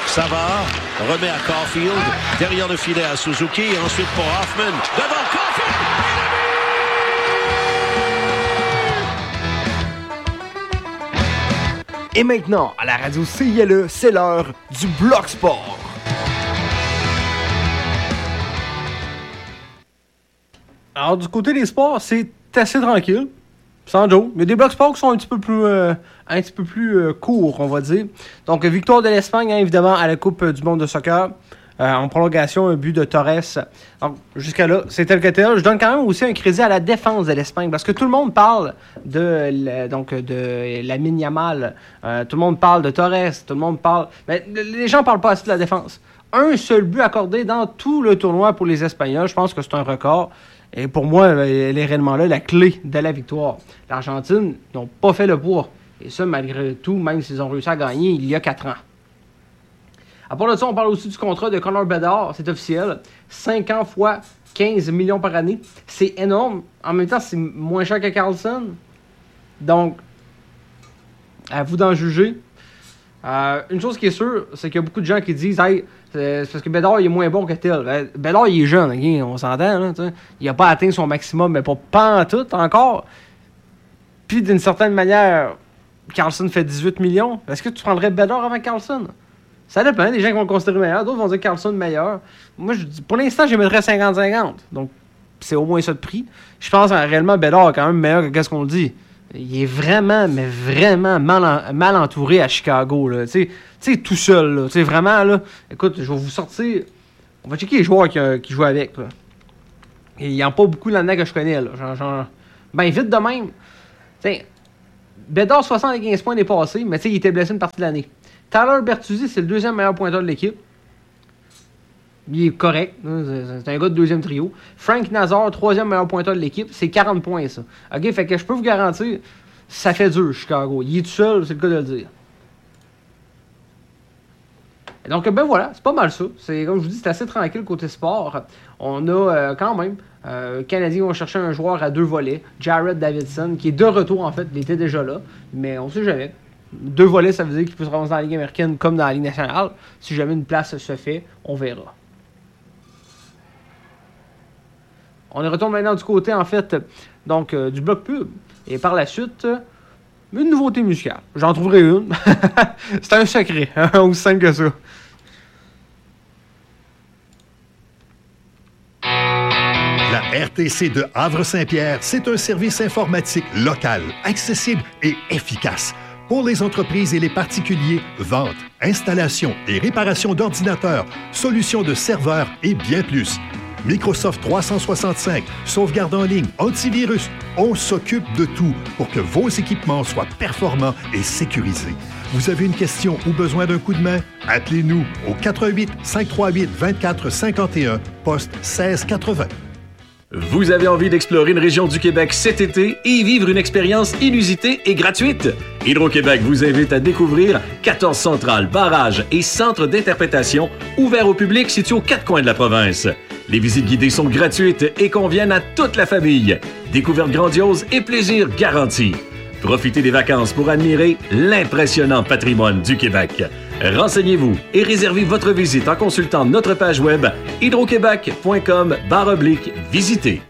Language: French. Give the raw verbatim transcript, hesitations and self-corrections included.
Savard remet à Caulfield, derrière le filet à Suzuki, et ensuite pour Hoffman, devant Caulfield! Et maintenant, à la radio C I L E, c'est l'heure du Bloc Sport. Alors, du côté des sports, c'est assez tranquille. Sans joke. Il y a des blocs sports qui sont un petit peu plus, euh, un petit peu plus euh, courts, on va dire. Donc, victoire de l'Espagne, hein, évidemment, à la Coupe du monde de soccer. Euh, en prolongation, un but de Torres. Donc, jusqu'à là, c'est tel que tel. Je donne quand même aussi un crédit à la défense de l'Espagne, parce que tout le monde parle de, la, donc, de Lamine Yamal. Euh, tout le monde parle de Torres. Tout le monde parle... Mais les gens ne parlent pas assez de la défense. Un seul but accordé dans tout le tournoi pour les Espagnols. Je pense que c'est un record. Et pour moi, elle est réellement là la clé de la victoire. L'Argentine n'ont pas fait le poids. Et ça, malgré tout, même s'ils ont réussi à gagner il y a quatre ans. À part de ça, on parle aussi du contrat de Connor Bedard. C'est officiel. cinq ans fois quinze millions par année. C'est énorme. En même temps, c'est moins cher que Carlson. Donc, à vous d'en juger. Euh, une chose qui est sûre, c'est qu'il y a beaucoup de gens qui disent « Hey, c'est parce que Bedard il est moins bon que tel. » Bedard, il est jeune, okay? On s'entend. Là, il n'a pas atteint son maximum, mais pas, pas en tout encore. Puis, d'une certaine manière, Carlson fait dix-huit millions. Est-ce que tu prendrais Bedard avant Carlson? Ça dépend. Des gens qui vont le considérer meilleur, d'autres vont dire Carlson meilleur. Moi, je dis, pour l'instant, je mettrais cinquante cinquante. Donc, c'est au moins ça de prix. Je pense que réellement, Bedard est quand même meilleur que ce qu'on le dit. Il est vraiment, mais vraiment mal, en, mal entouré à Chicago. Tu sais, tout seul. Là. T'sais, vraiment, là. Écoute, je vais vous sortir. On va checker les joueurs qui, qui jouent avec. Là. Et il n'y en a pas beaucoup là-dedans que je connais. Là. Genre, genre, ben, vite de même. T'sais, Bedard, soixante-quinze points dépassés, mais il était blessé une partie de l'année. Tyler Bertuzzi, c'est le deuxième meilleur pointeur de l'équipe. Il est correct. C'est un gars de deuxième trio. Frank Nazar, troisième meilleur pointeur de l'équipe. C'est quarante points, ça. OK, fait que je peux vous garantir, ça fait dur, Chicago. Il est tout seul, c'est le cas de le dire. Et donc, ben voilà, c'est pas mal ça. C'est, comme je vous dis, c'est assez tranquille côté sport. On a euh, quand même... Euh, les Canadiens vont chercher un joueur à deux volets. Jared Davidson, qui est de retour, en fait. Il était déjà là. Mais on sait jamais. Deux volets, ça veut dire qu'il peut se rendre dans la Ligue américaine comme dans la Ligue nationale. Si jamais une place se fait, on verra. On retourne maintenant du côté, en fait, donc euh, du bloc pub. Et par la suite, euh, une nouveauté musicale. J'en trouverai une. C'est un secret, hein, aussi simple que ça. La R T C de Havre-Saint-Pierre, c'est un service informatique local, accessible et efficace. Pour les entreprises et les particuliers, vente, installation et réparation d'ordinateurs, solutions de serveurs et bien plus. Microsoft trois cent soixante-cinq, sauvegarde en ligne, antivirus, on s'occupe de tout pour que vos équipements soient performants et sécurisés. Vous avez une question ou besoin d'un coup de main? Appelez-nous au quatre un huit, cinq trois huit, vingt-quatre cinquante et un, poste seize quatre-vingts. Vous avez envie d'explorer une région du Québec cet été et y vivre une expérience inusitée et gratuite? Hydro-Québec vous invite à découvrir quatorze centrales, barrages et centres d'interprétation ouverts au public situés aux quatre coins de la province. Les visites guidées sont gratuites et conviennent à toute la famille. Découvertes grandioses et plaisir garanti. Profitez des vacances pour admirer l'impressionnant patrimoine du Québec. Renseignez-vous et réservez votre visite en consultant notre page web hydroquebec point com barre oblique visiter.